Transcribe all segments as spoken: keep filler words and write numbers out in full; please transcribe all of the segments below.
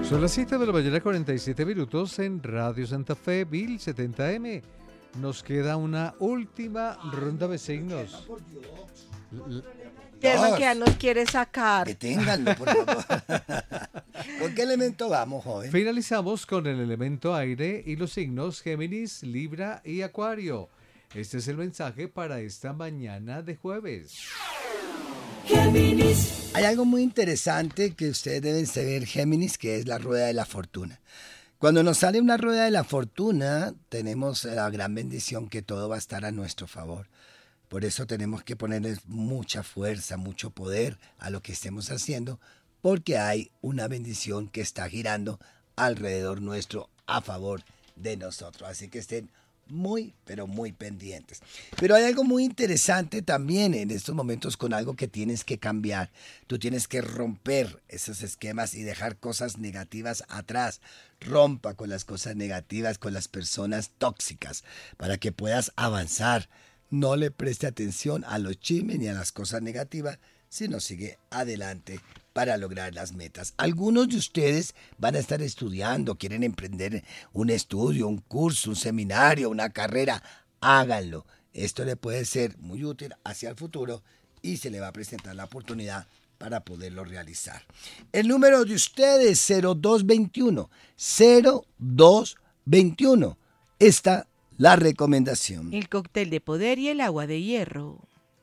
Son las siete de la mañana, cuarenta y siete minutos en Radio Santa Fe, mil setenta eme. Nos queda una última ronda de signos. Germán, que ya nos quiere sacar. Deténganlo, por favor. ¿Con qué elemento vamos, joven? Finalizamos con el elemento aire y los signos Géminis, Libra y Acuario. Este es el mensaje para esta mañana de jueves. Géminis. Hay algo muy interesante que ustedes deben saber, Géminis, que es la rueda de la fortuna. Cuando nos sale una rueda de la fortuna, tenemos la gran bendición que todo va a estar a nuestro favor. Por eso tenemos que ponerle mucha fuerza, mucho poder a lo que estemos haciendo, porque hay una bendición que está girando alrededor nuestro a favor de nosotros. Así que estén muy, pero muy pendientes. Pero hay algo muy interesante también en estos momentos con algo que tienes que cambiar. Tú tienes que romper esos esquemas y dejar cosas negativas atrás. Rompa con las cosas negativas, con las personas tóxicas, para que puedas avanzar. No le preste atención a los chismes ni a las cosas negativas, sino sigue adelante para lograr las metas. Algunos de ustedes van a estar estudiando, quieren emprender un estudio, un curso, un seminario, una carrera. Háganlo. Esto le puede ser muy útil hacia el futuro y se le va a presentar la oportunidad para poderlo realizar. El número de ustedes, cero dos veintiuno, cero dos veintiuno. Esta la recomendación. El cóctel de poder y el agua de hierro.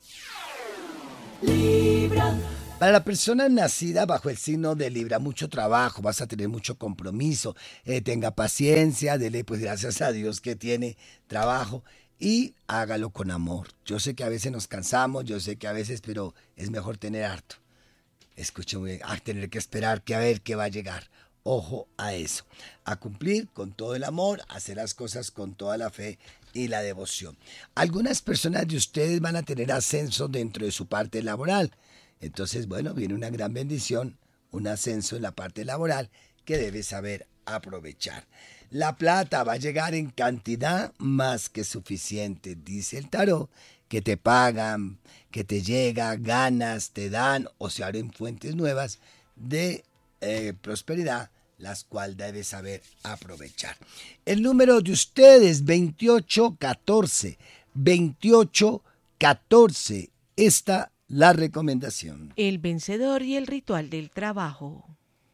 Libra. Para la persona nacida bajo el signo de Libra, mucho trabajo, vas a tener mucho compromiso, eh, tenga paciencia, dele pues gracias a Dios que tiene trabajo y hágalo con amor. Yo sé que a veces nos cansamos, yo sé que a veces, pero es mejor tener harto. Escuche muy bien, a tener que esperar que a ver qué va a llegar. Ojo a eso, a cumplir con todo el amor, a hacer las cosas con toda la fe y la devoción. Algunas personas de ustedes van a tener ascenso dentro de su parte laboral. Entonces, bueno, viene una gran bendición, un ascenso en la parte laboral que debes saber aprovechar. La plata va a llegar en cantidad más que suficiente, dice el tarot, que te pagan, que te llega, ganas, te dan o se abren fuentes nuevas de eh, prosperidad, las cuales debes saber aprovechar. El número de ustedes, veintiocho catorce, veintiocho catorce, esta la recomendación. El vencedor y el ritual del trabajo.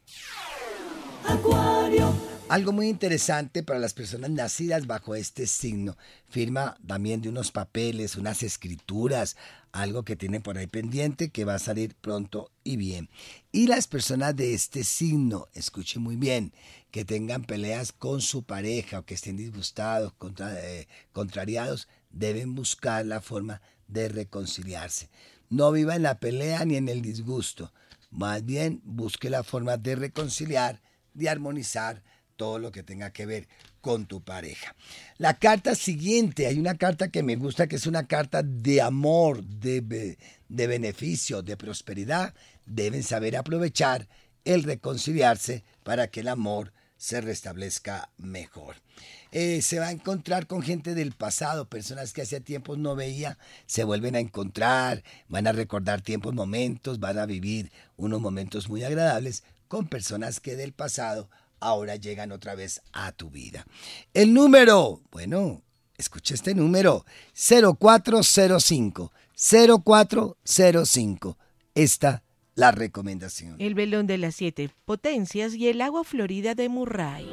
Acuario. Algo muy interesante para las personas nacidas bajo este signo. Firma también de unos papeles, unas escrituras, algo que tienen por ahí pendiente que va a salir pronto y bien. Y las personas de este signo, escuchen muy bien, que tengan peleas con su pareja o que estén disgustados, contra, eh, contrariados, deben buscar la forma de reconciliarse. No viva en la pelea ni en el disgusto. Más bien busque la forma de reconciliar, de armonizar todo lo que tenga que ver con tu pareja. La carta siguiente, hay una carta que me gusta, que es una carta de amor, de, de beneficio, de prosperidad. Deben saber aprovechar el reconciliarse para que el amor se restablezca mejor. Eh, se va a encontrar con gente del pasado, personas que hacía tiempos no veía, se vuelven a encontrar, van a recordar tiempos, momentos, van a vivir unos momentos muy agradables con personas que del pasado ahora llegan otra vez a tu vida. El número, bueno, escucha este número, cero cuatro cero cinco, cero cuatro cero cinco. Esta la recomendación. El velón de las siete potencias y el agua florida de Murray.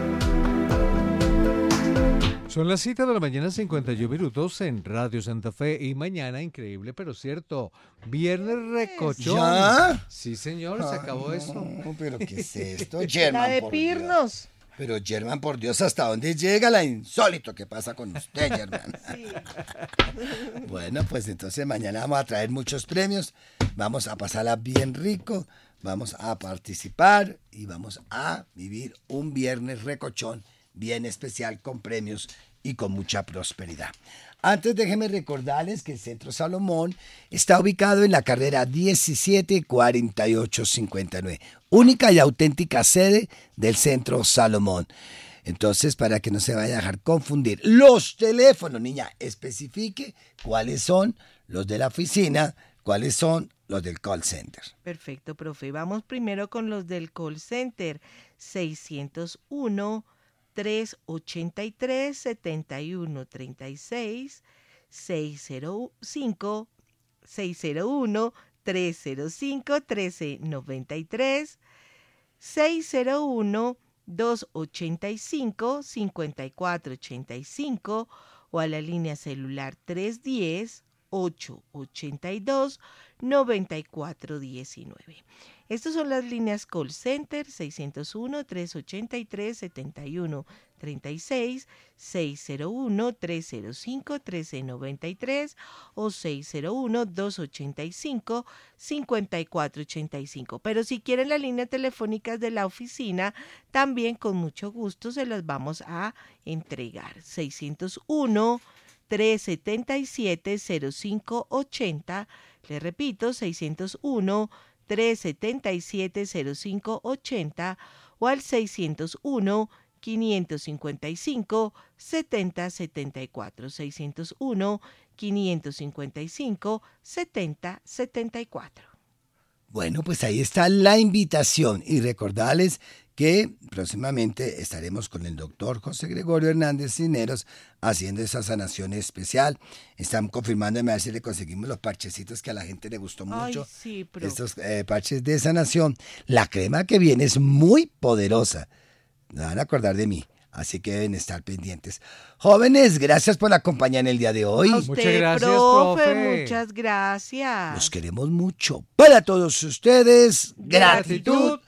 Son las siete de la mañana, cincuenta y un minutos en Radio Santa Fe y mañana, increíble pero cierto, viernes recochón. ¿Ya? Sí, señor, se acabó Ay, eso. No, pero ¿qué es esto, Germán? La de por Pirnos. Dios. Pero Germán, por Dios, ¿hasta dónde llega la insólito que pasa con usted, Germán? Sí. Bueno, pues entonces mañana vamos a traer muchos premios, vamos a pasarla bien rico, vamos a participar y vamos a vivir un viernes recochón bien especial con premios y con mucha prosperidad. Antes déjenme recordarles que el Centro Salomón está ubicado en la carrera diecisiete cuarenta y ocho cincuenta y nueve, única y auténtica sede del Centro Salomón. Entonces, para que no se vaya a dejar confundir, los teléfonos, niña, especifique cuáles son los de la oficina, cuáles son los del call center. Perfecto, profe. Vamos primero con los del call center. seiscientos uno, trescientos ochenta y tres, setenta y uno treinta y seis, seiscientos cinco, seiscientos uno, trescientos cinco, trece noventa y tres, seiscientos uno, doscientos ochenta y cinco, cincuenta y cuatro ochenta y cinco o a la línea celular trescientos diez, ochocientos ochenta y dos, noventa y cuatro diecinueve. Estas son las líneas call center: seiscientos uno, trescientos ochenta y tres, setenta y uno treinta y seis, seiscientos uno, trescientos cinco, trece noventa y tres o seiscientos uno, doscientos ochenta y cinco, cincuenta y cuatro ochenta y cinco. Pero si quieren las líneas telefónicas de la oficina, también con mucho gusto se las vamos a entregar. seiscientos uno, trescientos setenta y siete, cero cinco ochenta. Le repito, seiscientos uno, trescientos setenta y siete, cero cinco ochenta o al seiscientos uno, quinientos cincuenta y cinco, setenta setenta y cuatro. seiscientos uno, quinientos cincuenta y cinco, setenta setenta y cuatro. Bueno, pues ahí está la invitación y recordarles que próximamente estaremos con el doctor José Gregorio Hernández Cisneros haciendo esa sanación especial. Están confirmándome a ver si le conseguimos los parchecitos que a la gente le gustó mucho. Ay, sí, profe. Estos eh, parches de sanación. La crema que viene es muy poderosa. Me van a acordar de mí, así que deben estar pendientes. Jóvenes, gracias por acompañar en el día de hoy. A usted, Muchas gracias, profe, profe. muchas gracias. Los queremos mucho. Para todos ustedes, gratitud. Gratitud.